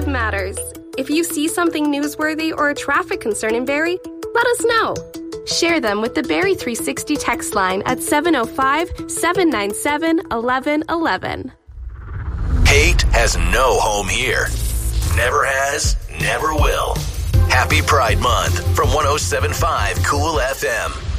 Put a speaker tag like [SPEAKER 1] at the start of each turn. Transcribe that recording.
[SPEAKER 1] perspective matters. If you see something newsworthy or a traffic concern in Barrie, let us know. Share them with the Barrie 360 text line at 705-797-1111.
[SPEAKER 2] Hate has no home here. Never has, never will. Happy Pride Month from 107.5 Cool FM.